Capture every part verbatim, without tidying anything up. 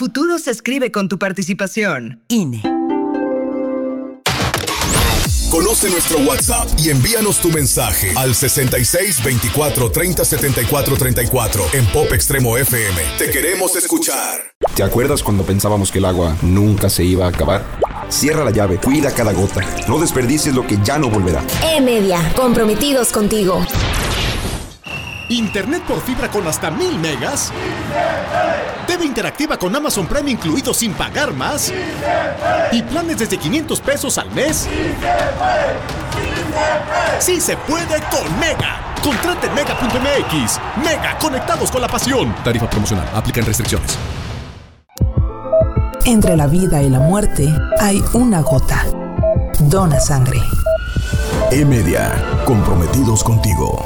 futuro se escribe con tu participación. I N E. Conoce nuestro WhatsApp y envíanos tu mensaje al sesenta y seis veinticuatro treinta setenta y cuatro treinta y cuatro en Pop Extremo F M. Te queremos escuchar. ¿Te acuerdas cuando pensábamos que el agua nunca se iba a acabar? Cierra la llave, cuida cada gota. No desperdicies lo que ya no volverá. E-Media, comprometidos contigo. Internet por fibra con hasta mil megas. T V interactiva con Amazon Prime incluido sin pagar más. Y planes desde quinientos pesos al mes. Sí se puede con Mega. Contrate en mega punto m x. Mega, conectados con la pasión. Tarifa promocional, aplican restricciones. Entre la vida y la muerte hay una gota. Dona sangre. E-Media, comprometidos contigo.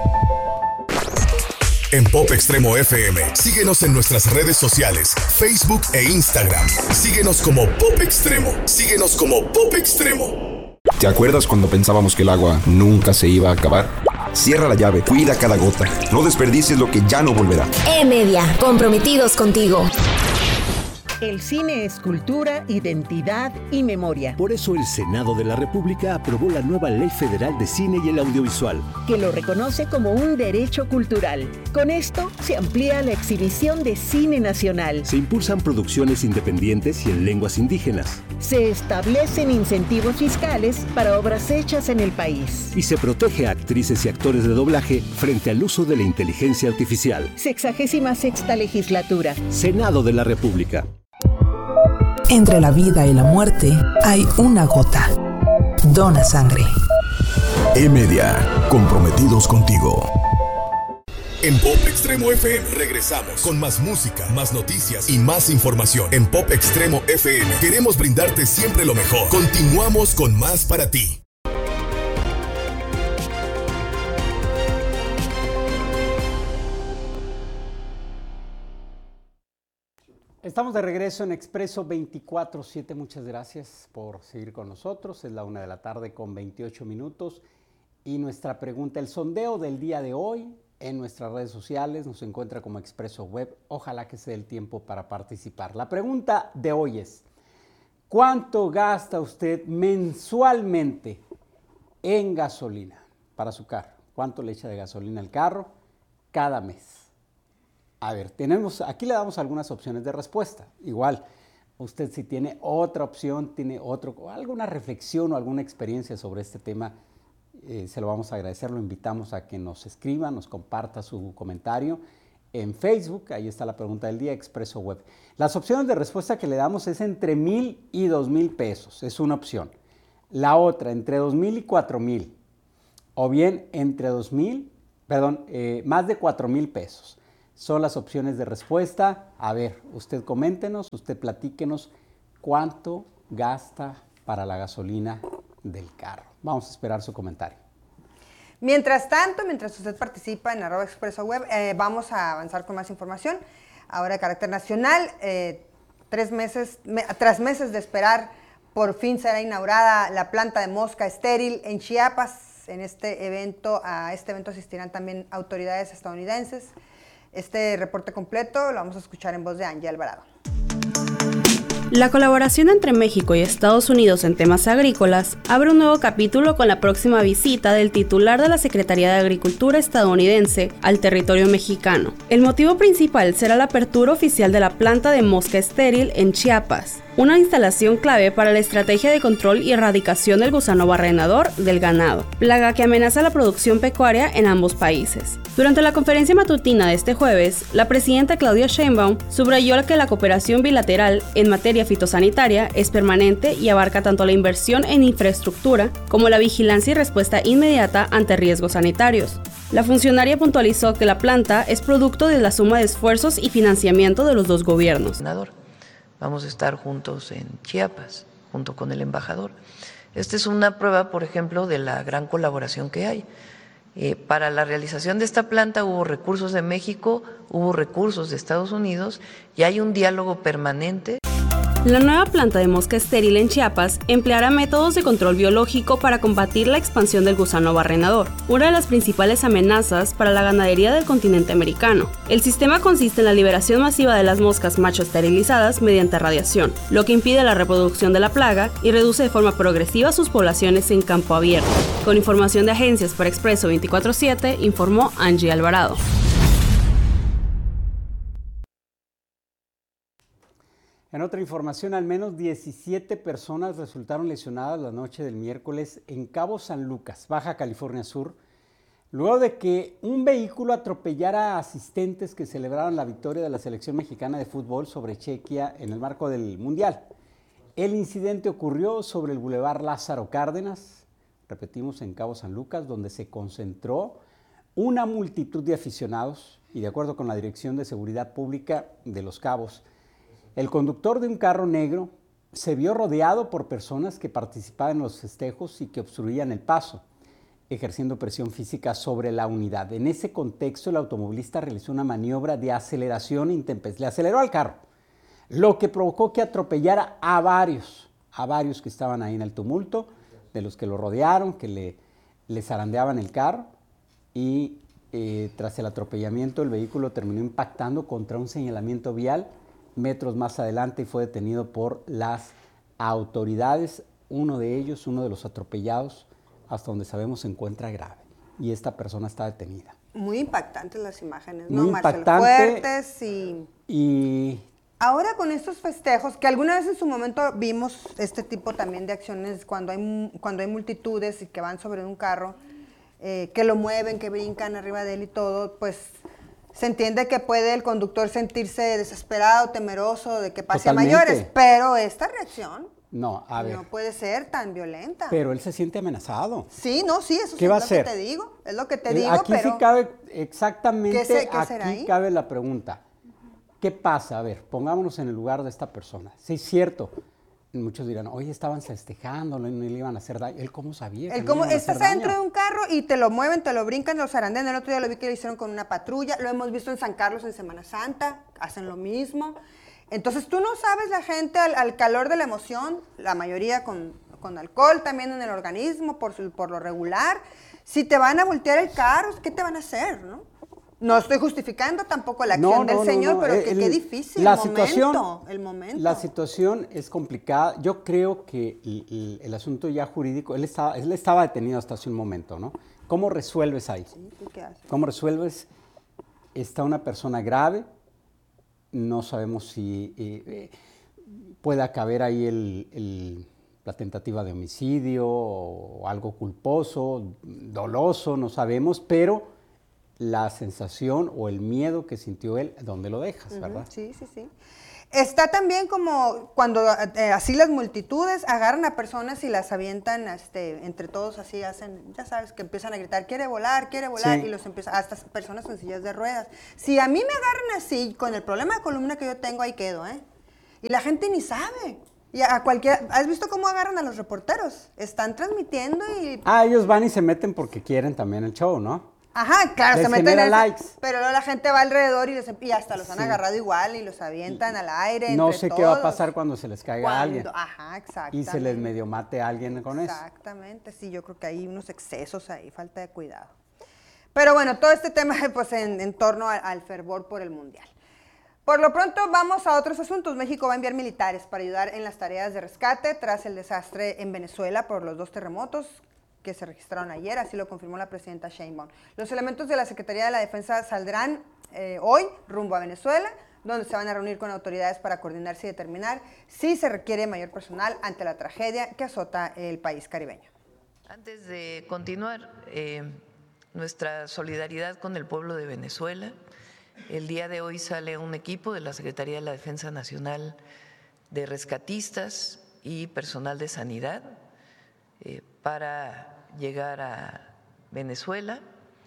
En Pop Extremo F M, síguenos en nuestras redes sociales, Facebook e Instagram. Síguenos como Pop Extremo. Síguenos como Pop Extremo. ¿Te acuerdas cuando pensábamos que el agua nunca se iba a acabar? Cierra la llave, cuida cada gota. No desperdicies lo que ya no volverá. E-Media, comprometidos contigo. El cine es cultura, identidad y memoria. Por eso el Senado de la República aprobó la nueva Ley Federal de Cine y el Audiovisual, que lo reconoce como un derecho cultural. Con esto se amplía la exhibición de cine nacional. Se impulsan producciones independientes y en lenguas indígenas. Se establecen incentivos fiscales para obras hechas en el país. Y se protege a actrices y actores de doblaje frente al uso de la inteligencia artificial. Sexagésima sexta legislatura. Senado de la República. Entre la vida y la muerte hay una gota. Dona sangre. E-Media, comprometidos contigo. En Pop Extremo F M regresamos con más música, más noticias y más información. En Pop Extremo F M queremos brindarte siempre lo mejor. Continuamos con más para ti. Estamos de regreso en Expreso veinticuatro siete. Muchas gracias por seguir con nosotros. Es la una de la tarde con veintiocho minutos. Y nuestra pregunta, el sondeo del día de hoy en nuestras redes sociales nos encuentra como Expreso Web. Ojalá que se dé el tiempo para participar. La pregunta de hoy es, ¿cuánto gasta usted mensualmente en gasolina para su carro? ¿Cuánto le echa de gasolina al carro cada mes? A ver, tenemos, aquí le damos algunas opciones de respuesta. Igual, usted si tiene otra opción, tiene otro, alguna reflexión o alguna experiencia sobre este tema, eh, se lo vamos a agradecer. Lo invitamos a que nos escriba, nos comparta su comentario en Facebook. Ahí está la pregunta del día, Expreso Web. Las opciones de respuesta que le damos es entre mil y dos mil pesos. Es una opción. La otra, entre dos mil y cuatro mil. O bien entre dos mil, perdón, eh, más de cuatro mil pesos. Son las opciones de respuesta. A ver, usted coméntenos, usted platíquenos cuánto gasta para la gasolina del carro. Vamos a esperar su comentario. Mientras tanto, mientras usted participa en arroba Expreso Web, eh, vamos a avanzar con más información. Ahora de carácter nacional, eh, tres meses, me, tras meses de esperar, por fin será inaugurada la planta de mosca estéril en Chiapas. En este evento, a este evento asistirán también autoridades estadounidenses. Este reporte completo lo vamos a escuchar en voz de Angie Alvarado. La colaboración entre México y Estados Unidos en temas agrícolas abre un nuevo capítulo con la próxima visita del titular de la Secretaría de Agricultura estadounidense al territorio mexicano. El motivo principal será la apertura oficial de la planta de mosca estéril en Chiapas, una instalación clave para la estrategia de control y erradicación del gusano barrenador del ganado, plaga que amenaza la producción pecuaria en ambos países. Durante la conferencia matutina de este jueves, la presidenta Claudia Sheinbaum subrayó que la cooperación bilateral en materia fitosanitaria es permanente y abarca tanto la inversión en infraestructura como la vigilancia y respuesta inmediata ante riesgos sanitarios. La funcionaria puntualizó que la planta es producto de la suma de esfuerzos y financiamiento de los dos gobiernos. Vamos a estar juntos en Chiapas, junto con el embajador. Esta es una prueba, por ejemplo, de la gran colaboración que hay. Eh, para la realización de esta planta hubo recursos de México, hubo recursos de Estados Unidos y hay un diálogo permanente. La nueva planta de mosca estéril en Chiapas empleará métodos de control biológico para combatir la expansión del gusano barrenador, una de las principales amenazas para la ganadería del continente americano. El sistema consiste en la liberación masiva de las moscas macho esterilizadas mediante radiación, lo que impide la reproducción de la plaga y reduce de forma progresiva sus poblaciones en campo abierto. Con información de Agencias para Expreso veinticuatro siete, informó Angie Alvarado. En otra información, al menos diecisiete personas resultaron lesionadas la noche del miércoles en Cabo San Lucas, Baja California Sur, luego de que un vehículo atropellara a asistentes que celebraron la victoria de la selección mexicana de fútbol sobre Chequia en el marco del Mundial. El incidente ocurrió sobre el Boulevard Lázaro Cárdenas, repetimos, en Cabo San Lucas, donde se concentró una multitud de aficionados y, de acuerdo con la Dirección de Seguridad Pública de Los Cabos, el conductor de un carro negro se vio rodeado por personas que participaban en los festejos y que obstruían el paso, ejerciendo presión física sobre la unidad. En ese contexto, el automovilista realizó una maniobra de aceleración intempestiva, le aceleró al carro, lo que provocó que atropellara a varios, a varios que estaban ahí en el tumulto, de los que lo rodearon, que le, le zarandeaban el carro, y eh, tras el atropellamiento el vehículo terminó impactando contra un señalamiento vial metros más adelante y fue detenido por las autoridades. Uno de ellos, uno de los atropellados, hasta donde sabemos se encuentra grave y esta persona está detenida. Muy impactantes las imágenes, Muy ¿no? impactante. Marcelo Fuertes y... y... Ahora con estos festejos, que alguna vez en su momento vimos este tipo también de acciones cuando hay, cuando hay multitudes y que van sobre un carro, eh, que lo mueven, que brincan arriba de él y todo, pues... Se entiende que puede el conductor sentirse desesperado, temeroso de que pase Totalmente. a mayores, pero esta reacción no, a ver, no puede ser tan violenta. Pero él se siente amenazado. Sí, no, sí, eso ¿Qué es va a lo hacer? que te digo, es lo que te Eh, digo, aquí pero... sí cabe, exactamente, ¿Qué se- qué será aquí ahí? cabe la pregunta. ¿Qué pasa? A ver, pongámonos en el lugar de esta persona. Sí, es cierto. Muchos dirán, oye, estaban festejando, no, no le iban a hacer daño. ¿Él cómo sabía que El no como le iban a estás hacer daño? dentro de un carro y te lo mueven, te lo brincan, lo zarandean. El otro día lo vi que lo hicieron con una patrulla, lo hemos visto en San Carlos en Semana Santa, hacen lo mismo. Entonces tú no sabes, la gente al, al calor de la emoción, la mayoría con, con alcohol también en el organismo, por, su- por lo regular, si te van a voltear el carro, ¿qué te van a hacer, no? No estoy justificando tampoco la acción No, del no, no, señor, no. pero El- que, qué difícil la el situación, momento, el momento. La situación es complicada. Yo creo que el, el- el asunto ya jurídico, él estaba, él estaba detenido hasta hace un momento, ¿no? ¿Cómo resuelves ahí? ¿Tú qué haces? ¿Cómo resuelves? Está una persona grave, no sabemos si eh, eh, pueda caber ahí el, el- la tentativa de homicidio o algo culposo, doloso, no sabemos, pero la sensación o el miedo que sintió él, ¿dónde lo dejas, Ujú, verdad? Sí, sí, sí. Está también como cuando eh, así las multitudes agarran a personas y las avientan este, entre todos, así hacen, ya sabes, que empiezan a gritar, quiere volar, quiere volar, Sí. y los empiezan, hasta personas con sillas de ruedas. Si a mí me agarran así, con el problema de columna que yo tengo, ahí quedo, ¿eh? Y la gente ni sabe. Y a cualquiera, ¿has visto cómo agarran a los reporteros? Están transmitiendo y... Ah, ellos van y se meten porque quieren también el show, ¿no? Ajá, claro, Les se meten genera en likes. ese- pero luego la gente va alrededor y, les, y hasta los han Sí. agarrado igual y los avientan al aire. No entre sé qué va a todos. pasar cuando se les caiga Cuando- alguien Ajá, exactamente. y se les medio mate a alguien con eso. Exactamente, sí, yo creo que hay unos excesos ahí, falta de cuidado. Pero bueno, todo este tema pues en, en torno a- al fervor por el Mundial. Por lo pronto vamos a otros asuntos. México va a enviar militares para ayudar en las tareas de rescate tras el desastre en Venezuela por los dos terremotos que se registraron ayer, así lo confirmó la presidenta Sheinbaum. Los elementos de la Secretaría de la Defensa saldrán eh, hoy rumbo a Venezuela, donde se van a reunir con autoridades para coordinarse y determinar si se requiere mayor personal ante la tragedia que azota el país caribeño. Antes de continuar, eh, nuestra solidaridad con el pueblo de Venezuela. El día de hoy sale un equipo de la Secretaría de la Defensa Nacional de rescatistas y personal de sanidad eh, para llegar a Venezuela,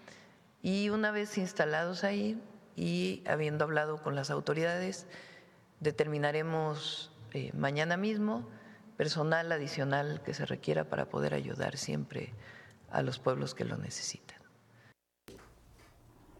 y una vez instalados ahí y habiendo hablado con las autoridades, determinaremos eh, mañana mismo personal adicional que se requiera para poder ayudar siempre a los pueblos que lo necesitan.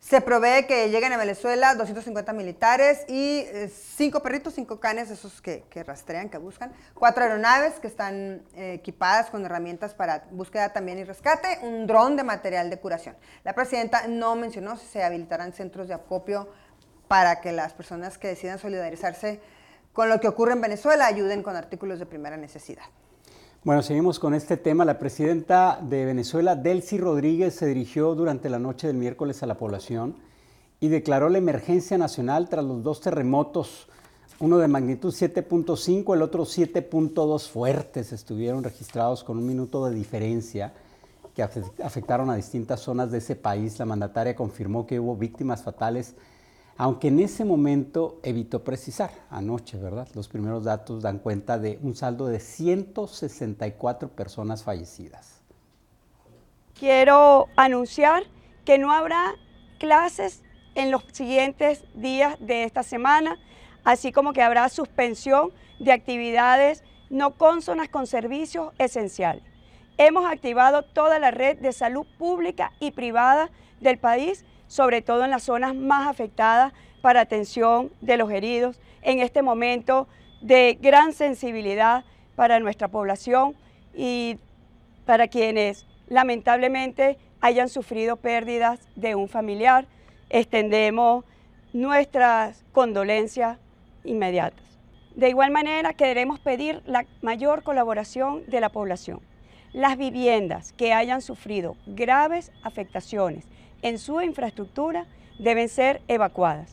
Se prevé que lleguen a Venezuela doscientos cincuenta militares y eh, cinco perritos, cinco canes, esos que, que rastrean, que buscan, cuatro aeronaves que están eh, equipadas con herramientas para búsqueda también y rescate, un dron de material de curación. La presidenta no mencionó si se habilitarán centros de acopio para que las personas que decidan solidarizarse con lo que ocurre en Venezuela ayuden con artículos de primera necesidad. Bueno, seguimos con este tema. La presidenta de Venezuela, Delcy Rodríguez, se dirigió durante la noche del miércoles a la población y declaró la emergencia nacional tras los dos terremotos, uno de magnitud siete punto cinco, el otro siete punto dos fuertes, estuvieron registrados con un minuto de diferencia que afectaron a distintas zonas de ese país. La mandataria confirmó que hubo víctimas fatales, aunque en ese momento evitó precisar, anoche, ¿verdad? Los primeros datos dan cuenta de un saldo de ciento sesenta y cuatro personas fallecidas. Quiero anunciar que no habrá clases en los siguientes días de esta semana, así como que habrá suspensión de actividades no cónsonas con servicios esenciales. Hemos activado toda la red de salud pública y privada del país, sobre todo en las zonas más afectadas, para atención de los heridos, en este momento de gran sensibilidad para nuestra población y para quienes lamentablemente hayan sufrido pérdidas de un familiar. Extendemos nuestras condolencias inmediatas. De igual manera, queremos pedir la mayor colaboración de la población. Las viviendas que hayan sufrido graves afectaciones en su infraestructura deben ser evacuadas.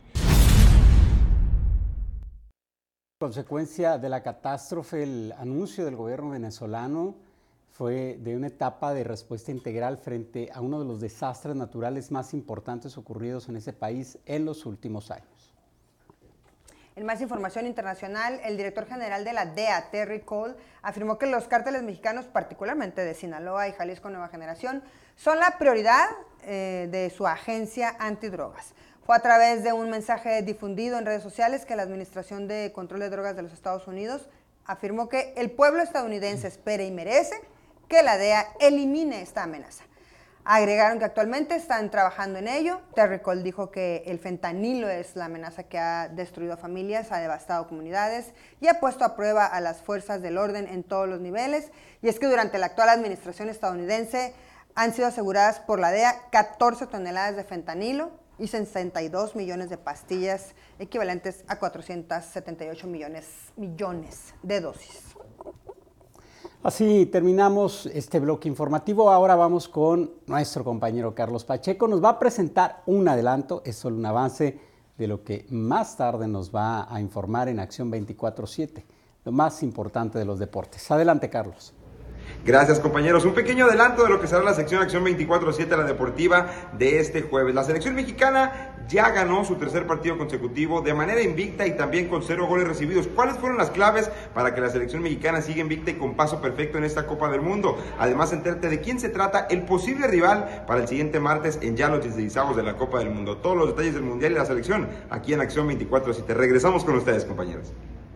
Consecuencia de la catástrofe, el anuncio del gobierno venezolano fue de una etapa de respuesta integral frente a uno de los desastres naturales más importantes ocurridos en ese país en los últimos años. En más información internacional, el director general de la D E A, Terry Cole, afirmó que los cárteles mexicanos, particularmente de Sinaloa y Jalisco Nueva Generación, son la prioridad eh, de su agencia antidrogas. Fue a través de un mensaje difundido en redes sociales que la Administración de Control de Drogas de los Estados Unidos afirmó que el pueblo estadounidense espera y merece que la D E A elimine esta amenaza. Agregaron que actualmente están trabajando en ello. Terry Cole dijo que el fentanilo es la amenaza que ha destruido familias, ha devastado comunidades y ha puesto a prueba a las fuerzas del orden en todos los niveles. Y es que durante la actual administración estadounidense han sido aseguradas por la D E A catorce toneladas de fentanilo y sesenta y dos millones de pastillas, equivalentes a cuatrocientos setenta y ocho millones, millones de dosis. Así terminamos este bloque informativo. Ahora vamos con nuestro compañero Carlos Pacheco. Nos va a presentar un adelanto, es solo un avance de lo que más tarde nos va a informar en Acción veinticuatro siete, lo más importante de los deportes. Adelante, Carlos. Gracias, compañeros. Un pequeño adelanto de lo que será la sección Acción veinticuatro siete, la deportiva de este jueves. La selección mexicana ya ganó su tercer partido consecutivo de manera invicta y también con cero goles recibidos. ¿Cuáles fueron las claves para que la selección mexicana siga invicta y con paso perfecto en esta Copa del Mundo? Además, entérate de quién se trata el posible rival para el siguiente martes en ya los dieciseisavos de la Copa del Mundo. Todos los detalles del Mundial y la selección aquí en Acción veinticuatro siete. Regresamos con ustedes, compañeros.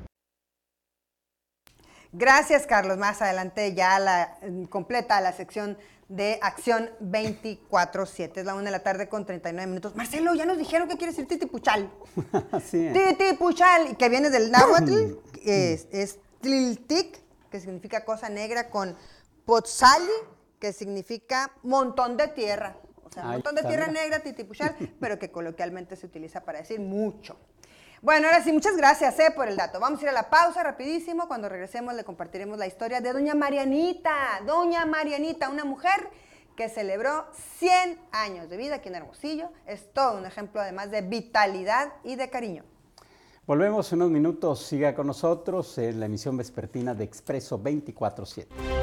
Gracias, Carlos. Más adelante ya la completa la sección de Acción veinticuatro siete. Es la una de la tarde con treinta y nueve minutos. Marcelo, ya nos dijeron que quiere decir titipuchal. Sí. Titipuchal, que viene del náhuatl, es, es tliltic, que significa cosa negra, con potzali, que significa montón de tierra. O sea, Ay, montón de tierra mira. negra, titipuchal, pero que coloquialmente se utiliza para decir mucho. Bueno, ahora sí, muchas gracias eh, por el dato. Vamos a ir a la pausa rapidísimo. Cuando regresemos le compartiremos la historia de doña Marianita. Doña Marianita, una mujer que celebró cien años de vida aquí en Hermosillo. Es todo un ejemplo además de vitalidad y de cariño. Volvemos en unos minutos. Siga con nosotros en la emisión vespertina de Expreso veinticuatro siete.